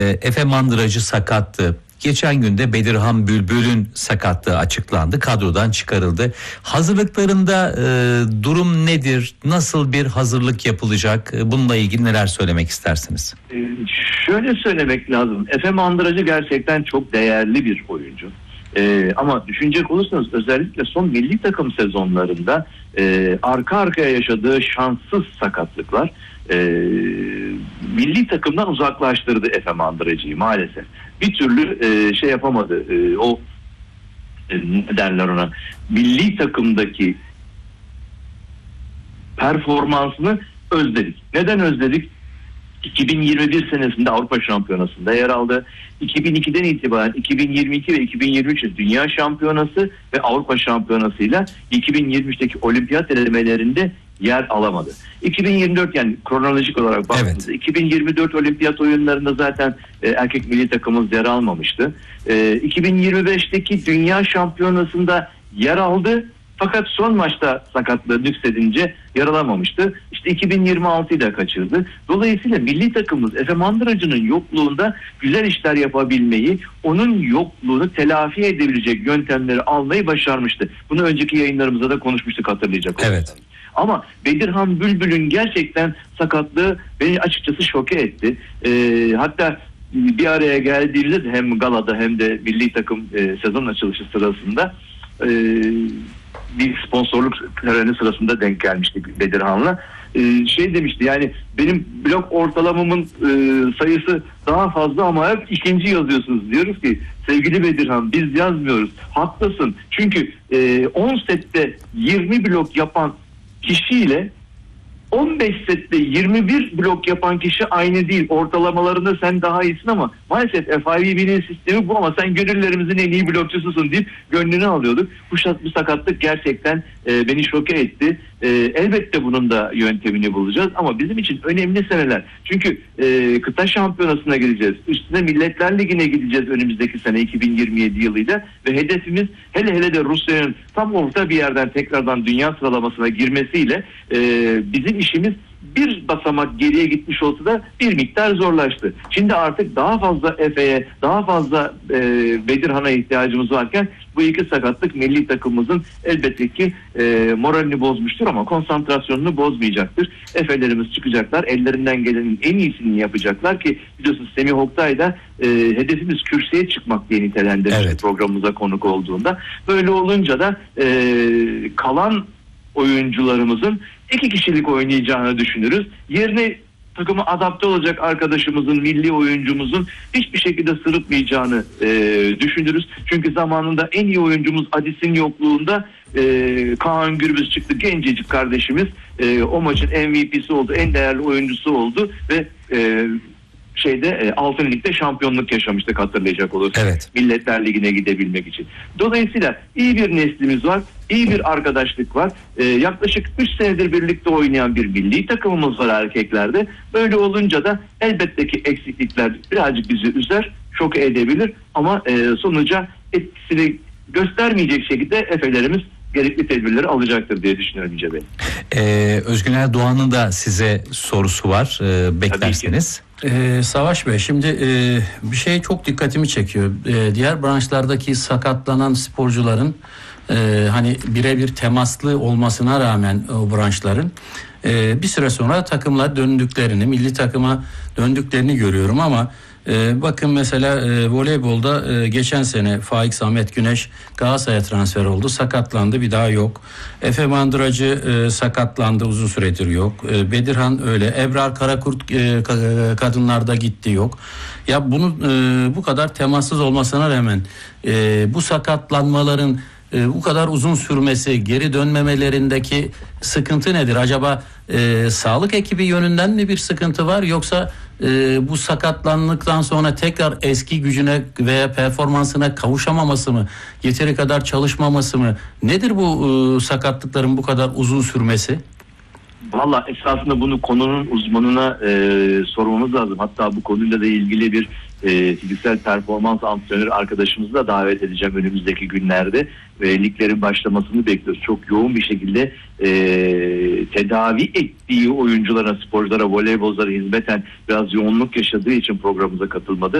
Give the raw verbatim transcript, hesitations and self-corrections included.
Efe Mandıracı sakattı. Geçen günde Bedirhan Bülbül'ün sakatlığı açıklandı. Kadrodan çıkarıldı. Hazırlıklarında e, durum nedir? Nasıl bir hazırlık yapılacak? Bununla ilgili neler söylemek istersiniz? Ee, şöyle söylemek lazım. Efe Mandıracı gerçekten çok değerli bir oyuncu. Ee, ama düşünecek olursanız özellikle son milli takım sezonlarında e, arka arkaya yaşadığı şanssız sakatlıklar e, milli takımdan uzaklaştırdı Efe Mandıracı'yı maalesef. Bir türlü e, şey yapamadı. E, o e, ne derler ona, milli takımdaki performansını özledik. Neden özledik? iki bin yirmi bir senesinde Avrupa Şampiyonası'nda yer aldı. iki bin ikiden itibaren iki bin yirmi iki ve iki bin yirmi üç Dünya Şampiyonası ve Avrupa Şampiyonası'yla iki bin yirmi üçteki olimpiyat elemelerinde yer alamadı. iki bin yirmi dört yani kronolojik olarak baktığımızda evet. iki bin yirmi dört olimpiyat oyunlarında zaten e, erkek milli takımımız yer almamıştı. E, iki bin yirmi beşteki Dünya Şampiyonası'nda yer aldı. Fakat son maçta sakatlığı nüksedince yer alamamıştı. İşte iki bin yirmi altıyı da kaçırdı. Dolayısıyla milli takımımız Efe Mandıracı'nın yokluğunda güzel işler yapabilmeyi, onun yokluğunu telafi edebilecek yöntemleri almayı başarmıştı. Bunu önceki yayınlarımızda da konuşmuştuk, hatırlayacak olursanız. Evet. Ama Bedirhan Bülbül'ün gerçekten sakatlığı beni açıkçası şoke etti. Ee, hatta bir araya geldiğimizde de hem galada hem de milli takım e, sezon açılışı sırasında e, bir sponsorluk töreni sırasında denk gelmiştik Bedirhan'la. Ee, şey demişti, yani benim blok ortalamamın e, sayısı daha fazla ama hep ikinci yazıyorsunuz. Diyoruz ki sevgili Bedirhan, biz yazmıyoruz. Haklısın. Çünkü e, on sette yirmi blok yapan kişiyle on beş sette yirmi bir blok yapan kişi aynı değil. Ortalamalarında sen daha iyisin ama maalesef F I V B'nin sistemi bu, ama sen gönüllerimizin en iyi blokçususun deyip gönlünü alıyorduk. Bu, bu sakatlık gerçekten e, beni şoke etti. E, elbette bunun da yöntemini bulacağız ama bizim için önemli seneler. Çünkü e, kıta şampiyonasına gideceğiz. Üstüne Milletler Ligi'ne gideceğiz önümüzdeki sene iki bin yirmi yedi yılıyla ve hedefimiz hele hele de Rusya'nın tam orta bir yerden tekrardan dünya sıralamasına girmesiyle e, bizim işimiz bir basamak geriye gitmiş olsa da bir miktar zorlaştı. Şimdi artık daha fazla Efe'ye, daha fazla e, Bedirhan'a ihtiyacımız varken bu iki sakatlık milli takımımızın elbette ki e, moralini bozmuştur ama konsantrasyonunu bozmayacaktır. Efe'lerimiz çıkacaklar, ellerinden gelenin en iyisini yapacaklar ki biliyorsunuz Semih Oktay da e, hedefimiz kürsüye çıkmak diye nitelendirmiş evet. programımıza konuk olduğunda. Böyle olunca da e, kalan oyuncularımızın iki kişilik oynayacağını düşünürüz. Yerine takıma adapte olacak arkadaşımızın, milli oyuncumuzun hiçbir şekilde sırıtmayacağını e, düşünürüz. Çünkü zamanında en iyi oyuncumuz Adis'in yokluğunda e, Kaan Gürbüz çıktı. Gencecik kardeşimiz e, o maçın M V P'si oldu, en değerli oyuncusu oldu ve e, şeyde e, Altın Lig'de şampiyonluk yaşamıştık, hatırlayacak olursak. Evet. Milletler Ligi'ne gidebilmek için. Dolayısıyla iyi bir neslimiz var, iyi bir arkadaşlık var. E, yaklaşık üç senedir birlikte oynayan bir milli takımımız var erkeklerde. Böyle olunca da elbette ki eksiklikler birazcık bizi üzer, şok edebilir ama e, sonuca etkisini göstermeyecek şekilde Efe'lerimiz gerekli tedbirleri alacaktır diye düşünüyorum İnce Bey. Ee, Özgün Erdoğan'ın da size sorusu var. Ee, beklerseniz. Ee, Savaş Bey, şimdi e, bir şey çok dikkatimi çekiyor. E, diğer branşlardaki sakatlanan sporcuların e, hani birebir temaslı olmasına rağmen o branşların e, bir süre sonra takımlar döndüklerini, milli takıma döndüklerini görüyorum ama Ee, bakın mesela e, voleybolda e, geçen sene Faik Samet Güneş Galatasaray'a transfer oldu, sakatlandı, bir daha yok. Efe Mandıracı e, sakatlandı, uzun süredir yok. E, Bedirhan öyle. Ebrar Karakurt e, kadınlarda gitti, yok. Ya bunu e, bu kadar temassız olmasına rağmen e, bu sakatlanmaların e, bu kadar uzun sürmesi, geri dönmemelerindeki sıkıntı nedir? Acaba e, sağlık ekibi yönünden mi bir sıkıntı var, yoksa e, bu sakatlandıktan sonra tekrar eski gücüne veya performansına kavuşamaması mı, yeteri kadar çalışmaması mı? Nedir bu e, sakatlıkların bu kadar uzun sürmesi? Valla esasında bunu konunun uzmanına e, sormamız lazım. Hatta bu konuyla da ilgili bir e, fiziksel performans antrenörü arkadaşımızı da davet edeceğim önümüzdeki günlerde. Ve liglerin başlamasını bekliyoruz. Çok yoğun bir şekilde e, tedavi ettiği oyunculara, sporculara, voleybolculara hizmeten biraz yoğunluk yaşadığı için programımıza katılmadı.